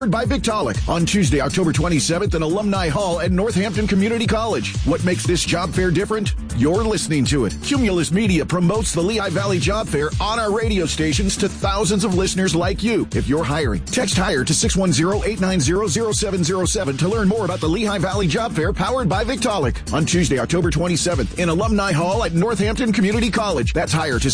By Victaulic on Tuesday, October 27th in Alumni Hall at Northampton Community College. What makes this job fair different? You're listening to it. Cumulus Media promotes the Lehigh Valley Job Fair on our radio stations to thousands of listeners like you. If you're hiring, text HIRE to 610-890-0707 to learn more about the Lehigh Valley Job Fair powered by Victaulic on Tuesday, October 27th in Alumni Hall at Northampton Community College. That's HIRE to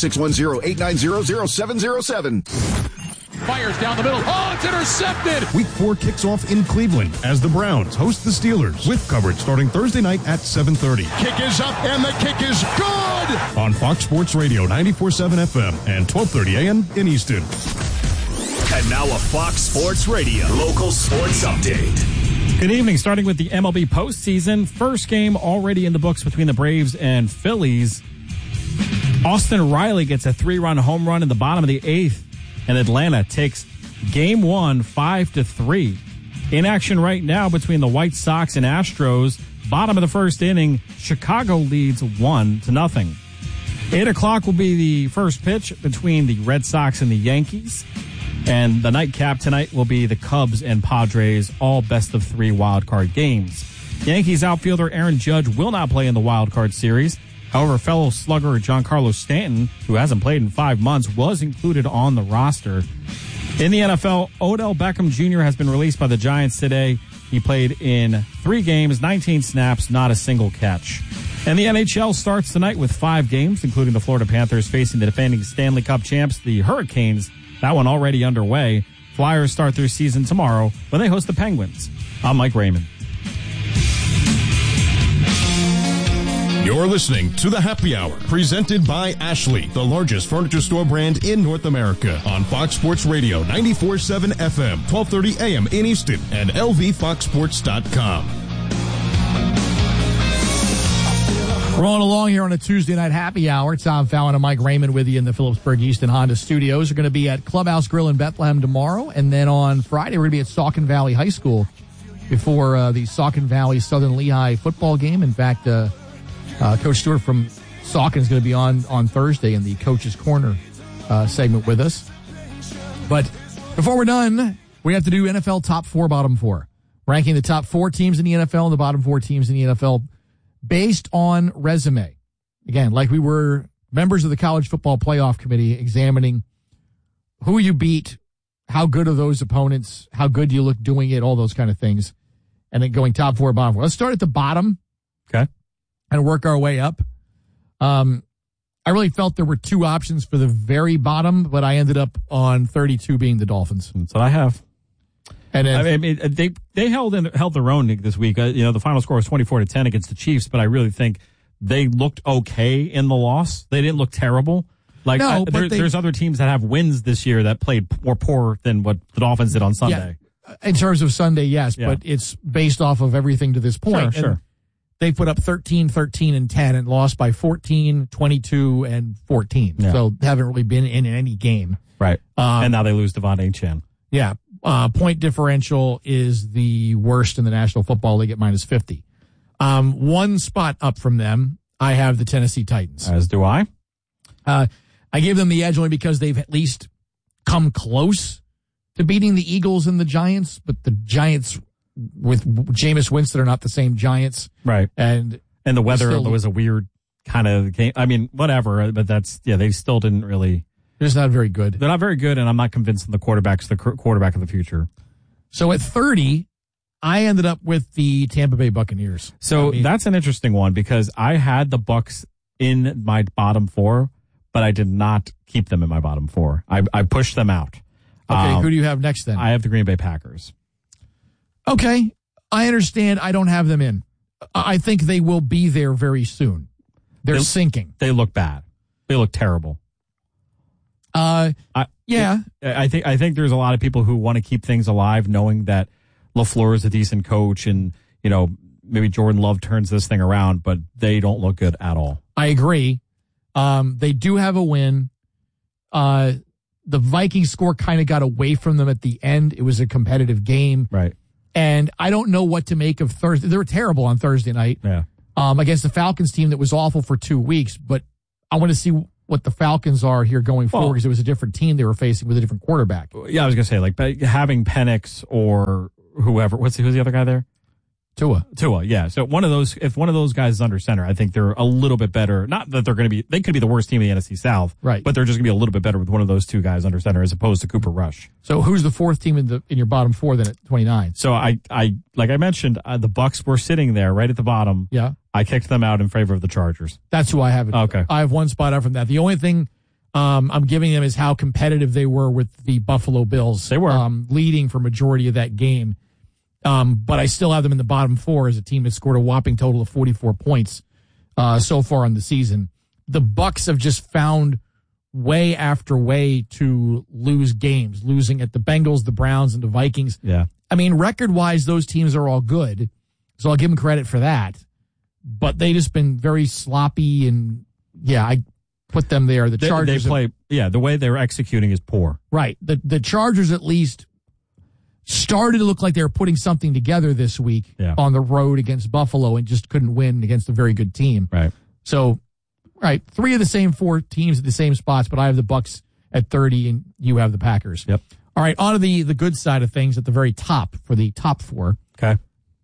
610-890-0707. Fires down the middle. Oh, it's intercepted. Week 4 kicks off in Cleveland as the Browns host the Steelers with coverage starting Thursday night at 7:30. Kick is up and the kick is good. On Fox Sports Radio 94.7 FM and 12:30 a.m. in Easton. And now a Fox Sports Radio local sports update. Good evening. Starting with the MLB postseason. First game already in the books between the Braves and Phillies. Austin Riley gets a 3-run home run in the bottom of the 8th. And Atlanta takes Game 1 5-3. In action right now between the White Sox and Astros. Bottom of the first inning, Chicago leads 1-0. 8 o'clock will be the first pitch between the Red Sox and the Yankees. And the nightcap tonight will be the Cubs and Padres, all best-of-3 wildcard games. Yankees outfielder Aaron Judge will not play in the wildcard series. However, fellow slugger Giancarlo Stanton, who hasn't played in 5 months, was included on the roster. In the NFL, Odell Beckham Jr. has been released by the Giants today. He played in 3 games, 19 snaps, not a single catch. And the NHL starts tonight with 5 games, including the Florida Panthers facing the defending Stanley Cup champs, the Hurricanes. That one already underway. Flyers start their season tomorrow when they host the Penguins. I'm Mike Raymond. You're listening to The Happy Hour, presented by Ashley, the largest furniture store brand in North America, on Fox Sports Radio 94.7 FM, 12:30 a.m. in Easton, and lvfoxsports.com. Rolling along here on a Tuesday night happy hour. Tom Fallon and Mike Raymond with you in the Phillipsburg Easton Honda Studios. We're going to be at Clubhouse Grill in Bethlehem tomorrow, and then on Friday we're going to be at Saucon Valley High School before the Saucon Valley Southern Lehigh football game. In fact, Coach Stewart from Saucon is going to be on Thursday in the Coach's Corner segment with us. But before we're done, we have to do NFL top 4, bottom 4. Ranking the top 4 teams in the NFL and the bottom 4 teams in the NFL based on resume. Again, like we were members of the College Football Playoff Committee examining who you beat, how good are those opponents, how good do you look doing it, all those kind of things. And then going top 4, bottom 4. Let's start at the bottom. Okay. And work our way up. I really felt there were 2 options for the very bottom, but I ended up on 32 being the Dolphins. That's what I have. And then, I mean, they held their own this week. The final score was 24-10 against the Chiefs, but I really think they looked okay in the loss. They didn't look terrible. There's other teams that have wins this year that played more poor than what the Dolphins did on Sunday. Yeah, in terms of Sunday, yes, yeah. But it's based off of everything to this point. Sure. They put up 13, 13, and 10 and lost by 14, 22, and 14. Yeah. So they haven't really been in any game. Right. And now they lose Devontae Chan. Yeah. Point differential is the worst in the National Football League at -50. 1 spot up from them, I have the Tennessee Titans. As do I. I give them the edge only because they've at least come close to beating the Eagles and the Giants, but the Giants with Jameis Winston are not the same Giants. Right. And the weather was a weird kind of game. I mean, whatever, but they still didn't really. They're just not very good. They're not very good, and I'm not convinced the quarterback's the quarterback of the future. So at 30, I ended up with the Tampa Bay Buccaneers. So that's an interesting one because I had the Bucs in my bottom 4, but I did not keep them in my bottom 4. I pushed them out. Okay, who do you have next then? I have the Green Bay Packers. Okay, I understand. I don't have them in. I think they will be there very soon. They're sinking. They look bad. They look terrible. Yeah. I think there's a lot of people who want to keep things alive, knowing that LaFleur is a decent coach, and maybe Jordan Love turns this thing around, but they don't look good at all. I agree. They do have a win. The Vikings score kind of got away from them at the end. It was a competitive game. Right. And I don't know what to make of Thursday. They were terrible on Thursday night. Yeah. Against the Falcons team that was awful for 2 weeks. But I want to see what the Falcons are here going forward because it was a different team they were facing with a different quarterback. Yeah, I was going to say, like, having Penix or whoever. Who's the other guy there? Tua, yeah. So if one of those guys is under center, I think they're a little bit better. Not that they could be the worst team in the NFC South, right? But they're just going to be a little bit better with one of those two guys under center as opposed to Cooper Rush. So who's the fourth team in your bottom four then at 29? So I like I mentioned, the Bucs were sitting there right at the bottom. Yeah, I kicked them out in favor of the Chargers. That's who I have. Okay, I have one spot up from that. The only thing I'm giving them is how competitive they were with the Buffalo Bills. They were leading for majority of that game. But I still have them in the bottom four as a team that scored a whopping total of 44 points so far in the season. The Bucs have just found way after way to lose games, losing at the Bengals, the Browns, and the Vikings. Yeah. I mean, record-wise, those teams are all good, so I'll give them credit for that. But they just been very sloppy, and, yeah, I put them there. The Chargers... the way they're executing is poor. Right. The Chargers, at least... started to look like they were putting something together this week on the road against Buffalo and just couldn't win against a very good team. Right. So, right, three of the same four teams at the same spots, but I have the Bucs at 30 and you have the Packers. Yep. All right, on to the good side of things at the very top for the top four. Okay.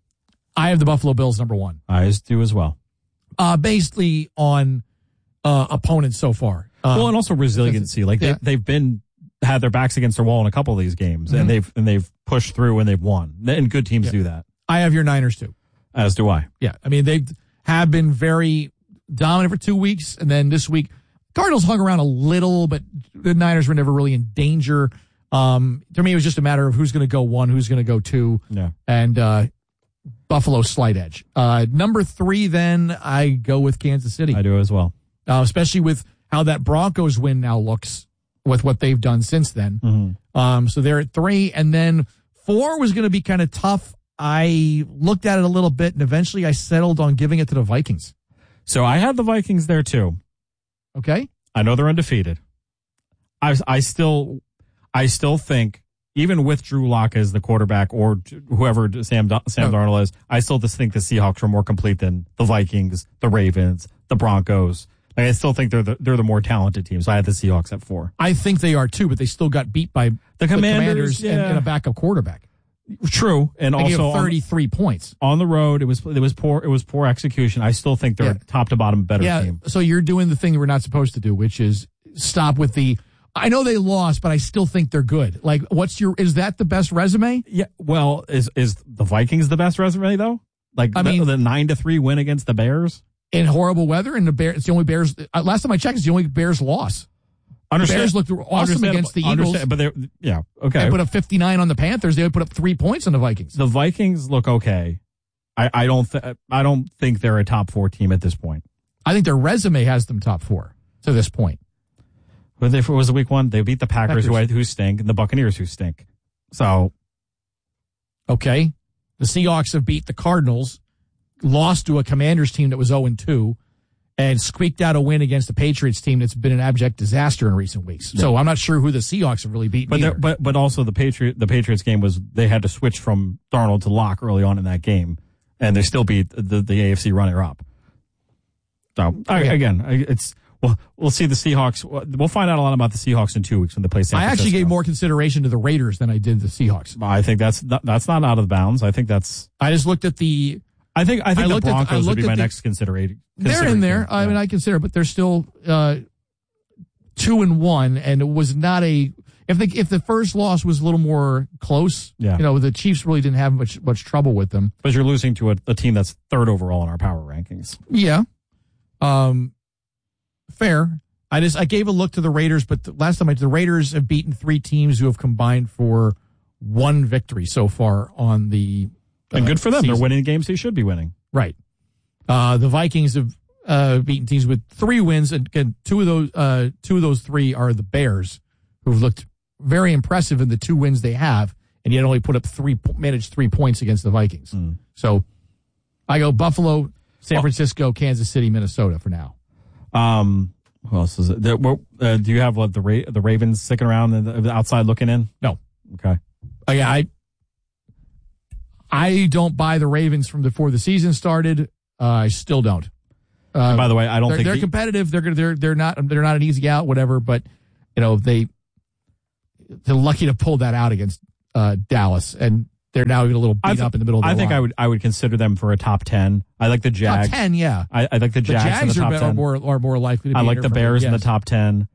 I have the Buffalo Bills number one. I do as well. Basically on opponents so far. And also resiliency. Like they've had their backs against their wall in a couple of these games, and they've pushed through and they've won. And good teams do that. I have your Niners too. As do I. Yeah, I mean they have been very dominant for 2 weeks, and then this week Cardinals hung around a little, but the Niners were never really in danger. To me, it was just a matter of who's going to go one, who's going to go two, and Buffalo's slight edge. Number three, then I go with Kansas City. I do as well, especially with how that Broncos win now looks. With what they've done since then. Mm-hmm. So they're at 3. And then 4 was going to be kind of tough. I looked at it a little bit, and eventually I settled on giving it to the Vikings. So I had the Vikings there, too. Okay. I know they're undefeated. I still think, even with Drew Lock as the quarterback or whoever Sam Darnold is, I still just think the Seahawks are more complete than the Vikings, the Ravens, the Broncos. I still think they're the more talented team, so I had the Seahawks at 4. I think they are too, but they still got beat by the Commanders and a backup quarterback. True, and also 33 points on the road. It was poor execution. I still think they're a top to bottom better team. So you're doing the thing we're not supposed to do, which is stop with the. I know they lost, but I still think they're good. Like, is that the best resume? Yeah. Well, is the Vikings the best resume though? Like, I mean, the 9-3 win against the Bears. In horrible weather, and it's the only Bears. Last time I checked, it's the only Bears loss. The Bears looked awesome against the Eagles. But okay. They put up 59 on the Panthers. They would put up 3 points on the Vikings. The Vikings look okay. I don't think they're a top 4 team at this point. I think their resume has them top 4 to this point. But it was week 1. They beat the Packers. Who stink, and the Buccaneers who stink. So, okay, the Seahawks have beat the Cardinals. Lost to a Commanders team that was 0-2, and squeaked out a win against the Patriots team that's been an abject disaster in recent weeks. Yeah. So I'm not sure who the Seahawks have really beaten. But also the Patriots game was they had to switch from Darnold to Locke early on in that game, and they still beat the AFC runner up. So we'll see the Seahawks. We'll find out a lot about the Seahawks in 2 weeks when they play San Francisco. I actually gave more consideration to the Raiders than I did the Seahawks. I think that's not out of bounds. I think that's. I just looked at the. I think the Broncos would be my next consideration. They're in there. I mean, I consider, but they're still 2-1, and it was not a. If the first loss was a little more close, the Chiefs really didn't have much trouble with them. But you're losing to a team that's 3rd overall in our power rankings. Yeah, fair. I gave a look to the Raiders, but last time the Raiders have beaten 3 teams who have combined for 1 victory so far on the. And good for them. Season. They're winning games they should be winning. Right. The Vikings have beaten teams with 3 wins, and again, two of those 3 are the Bears, who've looked very impressive in the 2 wins they have, and yet only managed 3 points against the Vikings. So I go Buffalo, San Francisco, Kansas City, Minnesota for now. Who else is it? Do you have the Ravens sticking around and the outside looking in? No. Okay. I don't buy the Ravens from before the season started. I still don't. And by the way, I don't think they're competitive. They're not an easy out, whatever. But they're lucky to pull that out against Dallas, and they're now a little beat up in the middle of the line. I think I would consider them for a top 10. I like the Jags. Top 10, yeah. I like the Jags in the top 10. Are more likely to be. I like the Bears in the top 10.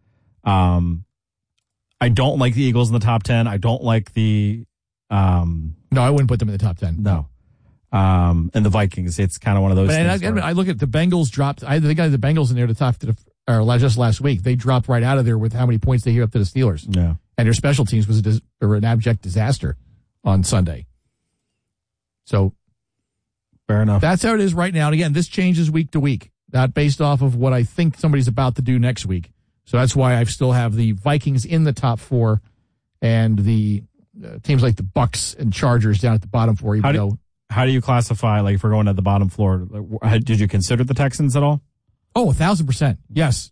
I don't like the Eagles in the top 10. I don't like the. No, I wouldn't put them in the top 10. No. And the Vikings, it's kind of one of those things. I look at the Bengals dropped. I think I had the Bengals in there to top just last week. They dropped right out of there with how many points they gave up to the Steelers. Yeah. And their special teams was an abject disaster on Sunday. So, fair enough. That's how it is right now. And again, this changes week to week, not based off of what I think somebody's about to do next week. So that's why I still have the Vikings in the top 4 and the teams like the Bucks and Chargers down at the bottom 4. How do you classify, like, if we're going to the bottom floor, did you consider the Texans at all? Oh, 1,000%. Yes.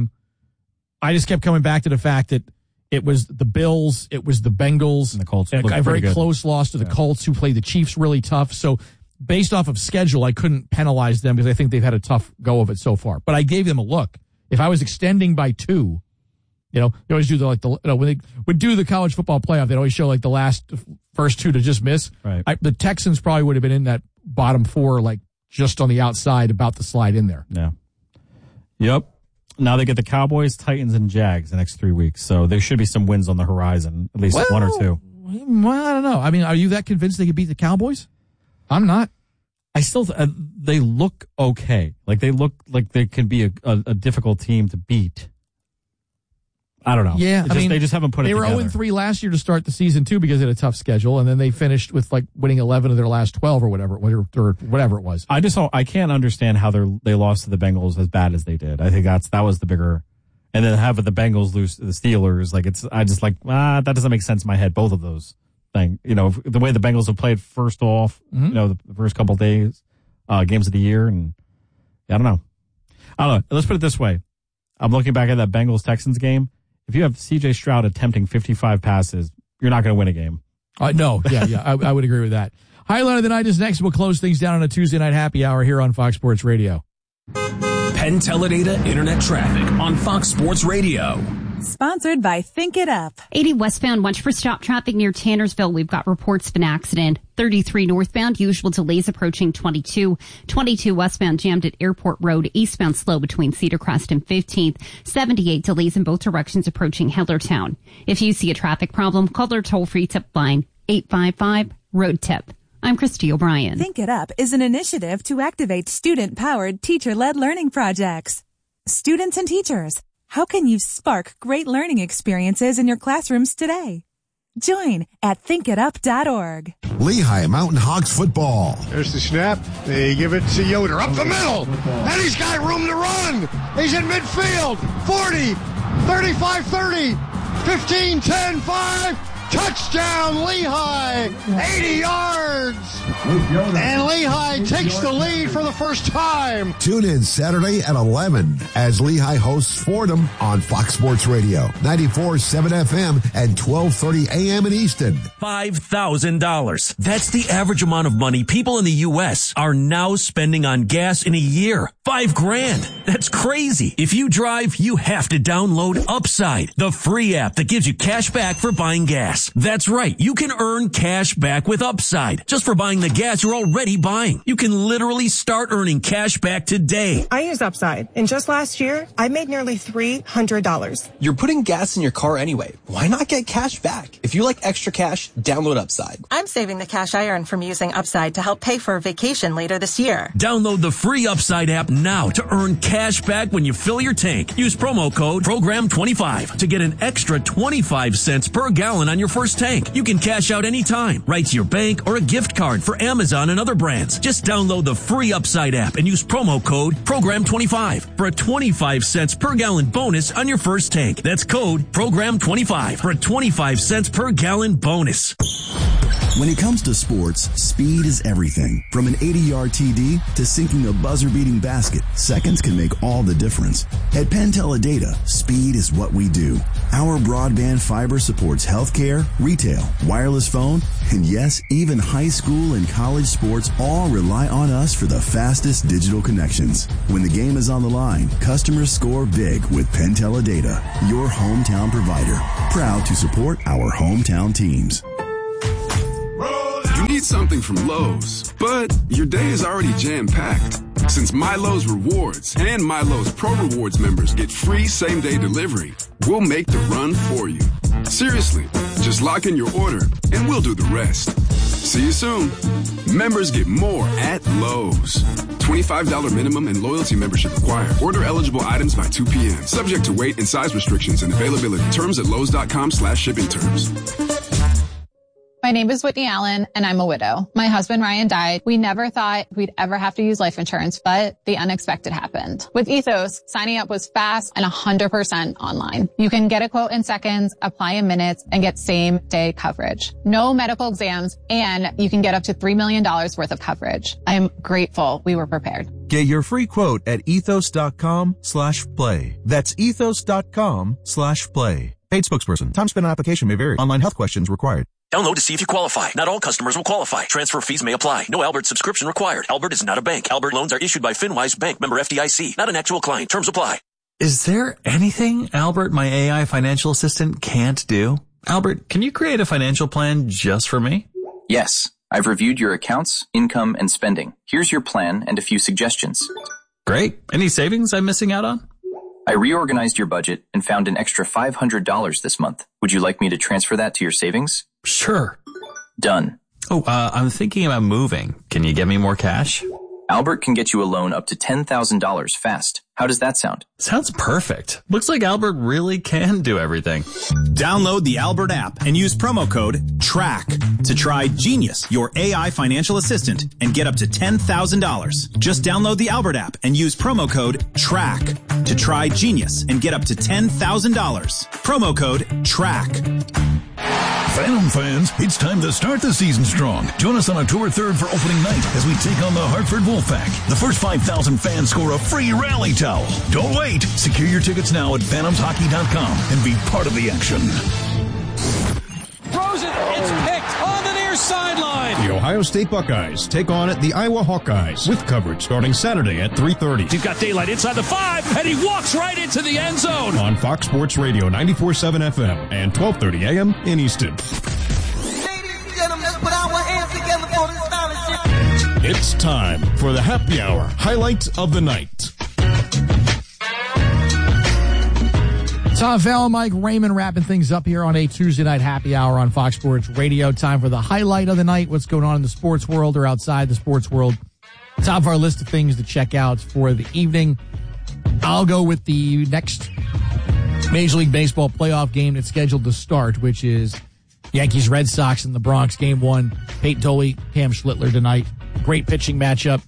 I just kept coming back to the fact that it was the Bills, it was the Bengals, and the Colts. A very close loss to the Colts, who played the Chiefs really tough. So based off of schedule, I couldn't penalize them because I think they've had a tough go of it so far. But I gave them a look. If I was extending by 2, they always do when they would do the college football playoff, they'd always show like the first 2 to just miss. Right. The Texans probably would have been in that bottom 4, like just on the outside, about to slide in there. Yeah. Yep. Now they get the Cowboys, Titans, and Jags the next 3 weeks. So there should be some wins on the horizon, at least 1 or 2. Well, I don't know. I mean, are you that convinced they could beat the Cowboys? I'm not. I still, they look okay. Like, they look like they can be a difficult team to beat. I don't know. Yeah, they just haven't put it together. They were 0-3 last year to start the season, too, because they had a tough schedule, and then they finished with, like, winning 11 of their last 12 or whatever it was. I can't understand how they lost to the Bengals as bad as they did. I think that was the bigger, and then having the Bengals lose to the Steelers, that doesn't make sense in my head, both of those things. The way the Bengals have played first off, the first couple of days, games of the year, and I don't know. Let's put it this way. I'm looking back at that Bengals-Texans game. If you have C.J. Stroud attempting 55 passes, you're not going to win a game. No. Yeah. I would agree with that. Highlight of the night is next. We'll close things down on a Tuesday night happy hour here on Fox Sports Radio. Penn Teledata Internet Traffic on Fox Sports Radio. Sponsored by Think It Up. 80 westbound, watch for stop traffic near Tannersville. We've got reports of an accident. 33 northbound, usual delays approaching 22. 22 westbound, jammed at Airport Road. Eastbound, slow between Cedar Crest and 15th. 78 delays in both directions approaching Hellertown. If you see a traffic problem, call their toll-free tip line, 855-ROAD-TIP. I'm Christy O'Brien. Think It Up is an initiative to activate student-powered, teacher-led learning projects. Students and teachers, how can you spark great learning experiences in your classrooms today? Join at thinkitup.org. Lehigh Mountain Hawks football. There's the snap. They give it to Yoder up the middle. And he's got room to run. He's in midfield. 40, 35, 30, 15, 10, 5. Touchdown, Lehigh. 80 yards. And Lehigh takes the lead for the first time. Tune in Saturday at 11 as Lehigh hosts Fordham on Fox Sports Radio, 94.7 FM and 12:30 a.m. in Easton. $5,000. That's the average amount of money people in the U.S. are now spending on gas in a year. $5,000. That's crazy. If you drive, you have to download Upside, the free app that gives you cash back for buying gas. That's right. You can earn cash back with Upside just for buying the gas you're already buying. You can literally start earning cash back today. I use Upside, and just last year, I made nearly $300. You're putting gas in your car anyway. Why not get cash back? If you like extra cash, download Upside. I'm saving the cash I earn from using Upside to help pay for a vacation later this year. Download the free Upside app now to earn cash back when you fill your tank. Use promo code PROGRAM25 to get an extra 25 cents per gallon on your first tank. You can cash out anytime, right to your bank or a gift card for Amazon and other brands. Just download the free Upside app and use promo code PROGRAM25 for a 25 cents per gallon bonus on your first tank. That's code PROGRAM25 for a 25 cents per gallon bonus. When it comes to sports, speed is everything. From an 80-yard TD to sinking a buzzer-beating basket, seconds can make all the difference. At Penteledata, speed is what we do. Our broadband fiber supports healthcare, retail, wireless phone, and yes, even high school and college sports all rely on us for the fastest digital connections. When the game is on the line, customers score big with Penteledata, your hometown provider. Proud to support our hometown teams. You need something from Lowe's, but your day is already jam-packed. Since MyLowe's Rewards and MyLowe's Pro Rewards members get free same-day delivery, we'll make the run for you. Seriously, just lock in your order and we'll do the rest. See you soon. Members get more at Lowe's. $25 minimum and loyalty membership required. Order eligible items by 2 p.m. Subject to weight and size restrictions and availability. Terms at lowes.com/shipping terms. My name is Whitney Allen, and I'm a widow. My husband, Ryan, died. We never thought we'd ever have to use life insurance, but the unexpected happened. With Ethos, signing up was fast and 100% online. You can get a quote in seconds, apply in minutes, and get same-day coverage. No medical exams, and you can get up to $3 million worth of coverage. I am grateful we were prepared. Get your free quote at ethos.com/play. That's ethos.com/play. Paid spokesperson. Time spent on application may vary. Online health questions required. Download to see if you qualify. Not all customers will qualify. Transfer fees may apply. No Albert subscription required. Albert is not a bank. Albert loans are issued by FinWise Bank, member FDIC. Not an actual client. Terms apply. Is there anything Albert, my AI financial assistant, can't do? Albert, can you create a financial plan just for me? Yes. I've reviewed your accounts, income, and spending. Here's your plan and a few suggestions. Great. Any savings I'm missing out on? I reorganized your budget and found an extra $500 this month. Would you like me to transfer that to your savings? Sure. Done. Oh, I'm thinking about moving. Can you get me more cash? Albert can get you a loan up to $10,000 fast. How does that sound? Sounds perfect. Looks like Albert really can do everything. Download the Albert app and use promo code TRACK to try Genius, your AI financial assistant, and get up to $10,000. Just download the Albert app and use promo code TRACK to try Genius and get up to $10,000. Promo code TRACK. Phantom fans, it's time to start the season strong. Join us on October 3rd for opening night as we take on the Hartford Wolfpack. The first 5,000 fans score a free rally towel. Don't wait. Secure your tickets now at phantomshockey.com and be part of the action. Throws it. It's picked on the near sideline. The Ohio State Buckeyes take on the Iowa Hawkeyes with coverage starting Saturday at 3:30. He's got daylight inside the 5, and he walks right into the end zone. On Fox Sports Radio 94.7 FM and 12:30 a.m. in Easton. It's time for the Happy Hour highlight of the night. Tom Fallon, Mike Raymond wrapping things up here on a Tuesday night happy hour on Fox Sports Radio. Time for the highlight of the night, what's going on in the sports world or outside the sports world. Top of our list of things to check out for the evening. I'll go with the next Major League Baseball playoff game that's scheduled to start, which is Yankees Red Sox in the Bronx, Game 1. Peyton Toley, Cam Schlittler tonight. Great pitching matchup.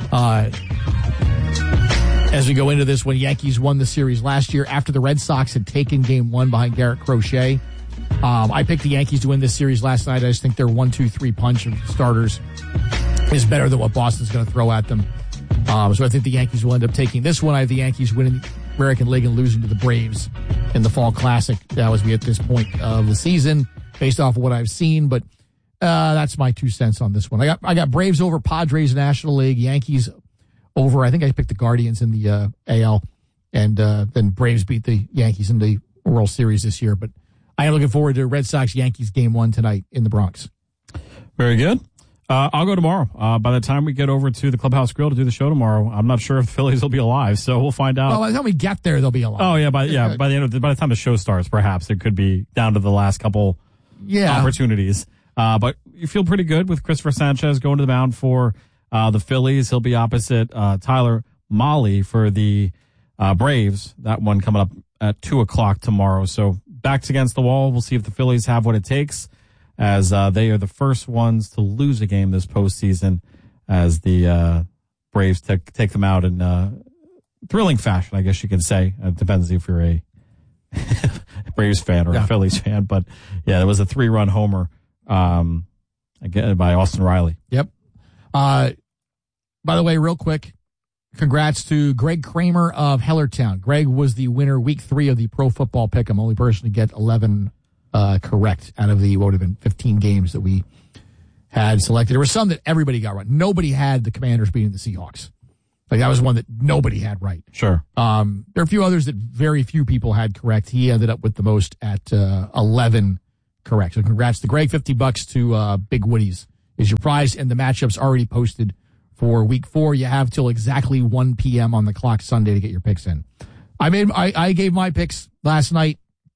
As we go into this, when Yankees won the series last year after the Red Sox had taken Game 1 behind Garrett Crochet. I picked the Yankees to win this series last night. I just think their 1-2-3 punch of starters is better than what Boston's going to throw at them. So I think the Yankees will end up taking this one. I have the Yankees winning the American League and losing to the Braves in the Fall Classic. That was me at this point of the season based off of what I've seen, but that's my 2 cents on this one. I got Braves over Padres National League, Yankees over, I think I picked the Guardians in the AL, and then Braves beat the Yankees in the World Series this year. But I am looking forward to Red Sox-Yankees Game 1 tonight in the Bronx. Very good. I'll go tomorrow. By the time we get over to the Clubhouse Grill to do the show tomorrow, I'm not sure if the Phillies will be alive, so we'll find out. Well, by the time we get there, they'll be alive. Oh yeah, by the time the show starts, perhaps it could be down to the last couple opportunities. But you feel pretty good with Christopher Sanchez going to the mound for the Phillies. He'll be opposite Tyler Mahle for the Braves. That one coming up at 2:00 tomorrow. So backs against the wall. We'll see if the Phillies have what it takes, as they are the first ones to lose a game this postseason, as the Braves take them out in thrilling fashion, I guess you could say. It depends if you're a Braves fan or a Phillies fan. But, yeah, there was a 3-run homer again by Austin Riley. Yep. By the way, real quick, congrats to Greg Kramer of Hellertown. Greg was the winner week 3 of the Pro Football Pick'em, only person to get 11 correct out of the, what would have been 15 games that we had selected. There were some that everybody got right. Nobody had the Commanders beating the Seahawks. Like, that was one that nobody had right. Sure. There are a few others that very few people had correct. He ended up with the most at 11 correct. So congrats to Greg. $50 to Big Woody's is your prize, and the matchup's already posted for week 4. You have till exactly 1 p.m. on the clock Sunday to get your picks in. I gave my picks last night,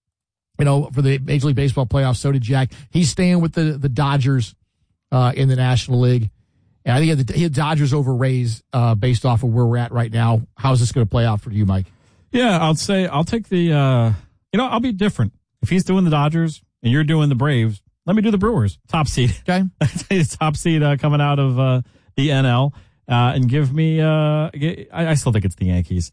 for the Major League Baseball playoffs. So did Jack. He's staying with the Dodgers in the National League. And I think he had Dodgers over Rays based off of where we're at right now. How's this going to play out for you, Mike? Yeah, I'll take the, I'll be different. If he's doing the Dodgers and you're doing the Braves, let me do the Brewers. Top seed. Okay. Top seed coming out of the NL. And give me, I still think it's the Yankees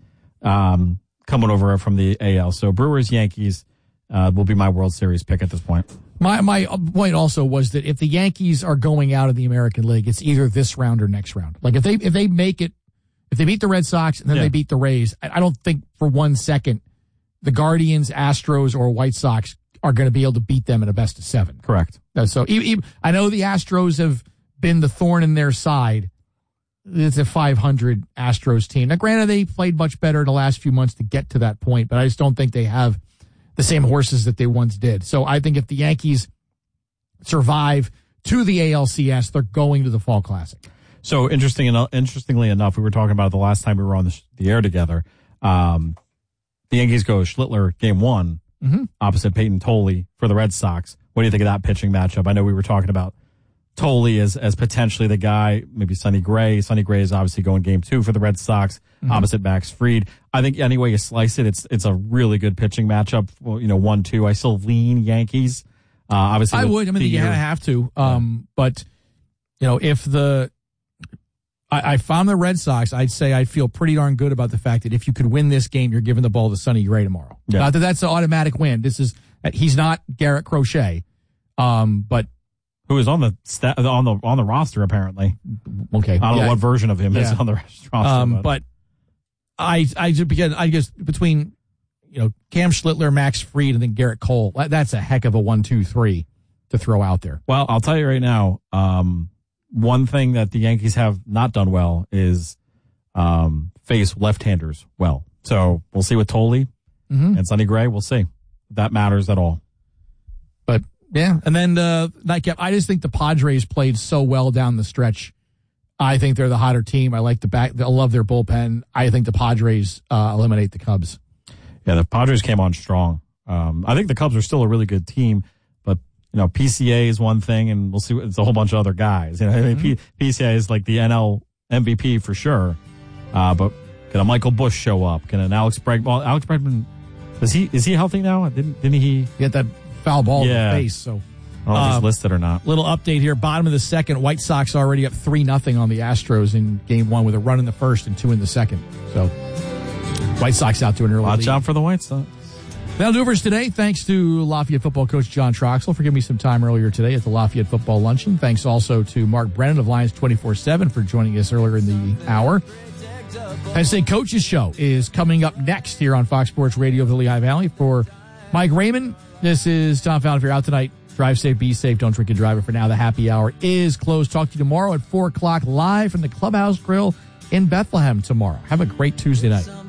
coming over from the AL. So Brewers, Yankees will be my World Series pick at this point. My point also was that if the Yankees are going out of the American League, it's either this round or next round. Like if they make it, if they beat the Red Sox and then they beat the Rays, I don't think for 1 second the Guardians, Astros, or White Sox are going to be able to beat them in a best of 7. Correct. So I know the Astros have been the thorn in their side. It's a 500 Astros team. Now, granted, they played much better the last few months to get to that point, but I just don't think they have the same horses that they once did. So I think if the Yankees survive to the ALCS, they're going to the Fall Classic. So interestingly enough, we were talking about the last time we were on the air together. The Yankees go Schlittler game 1 opposite Peyton Tolley for the Red Sox. What do you think of that pitching matchup? I know we were talking about Tolley as potentially the guy, maybe Sonny Gray. Sonny Gray is obviously going game 2 for the Red Sox opposite Max Fried. I think any way you slice it, it's a really good pitching matchup. Well, 1-2. I still lean Yankees. Obviously, I would. I mean, you have to. But if I found the Red Sox, I'd say I feel pretty darn good about the fact that if you could win this game, you're giving the ball to Sonny Gray tomorrow. Yeah. Not that that's an automatic win. He's not Garrett Crochet, but. Who is on the roster apparently? Okay, I don't know what version of him is on the roster. But I guess between Cam Schlittler, Max Fried, and then Garrett Cole, that's a heck of a 1-2-3 to throw out there. Well, I'll tell you right now, one thing that the Yankees have not done well is face left-handers well. So we'll see with Tolley and Sonny Gray. We'll see if that matters at all. But. Yeah, and then nightcap. I just think the Padres played so well down the stretch. I think they're the hotter team. I like I love their bullpen. I think the Padres eliminate the Cubs. Yeah, the Padres came on strong. I think the Cubs are still a really good team, but PCA is one thing, and we'll see. It's a whole bunch of other guys. PCA is like the NL MVP for sure. But can a Michael Busch show up? Can an Alex Bregman? Well, Alex Bregman, is he healthy now? Didn't he get that foul ball in the face? So I don't know if he's listed or not. Little update here. Bottom of the second, White Sox already up 3-0 on the Astros in game 1 with a run in the first and 2 in the second. So White Sox out to an early lead. Watch out for the White Sox. That'll do for us today. Thanks to Lafayette football coach John Troxel for giving me some time earlier today at the Lafayette football luncheon. Thanks also to Mark Brennan of Lions 24/7 for joining us earlier in the hour. Penn State Coaches Show is coming up next here on Fox Sports Radio of the Lehigh Valley. For Mike Raymond, this is Tom Fallon. If you're out tonight, drive safe, be safe, don't drink and drive. And for now, the happy hour is closed. Talk to you tomorrow at 4 o'clock live from the Clubhouse Grill in Bethlehem tomorrow. Have a great Tuesday night.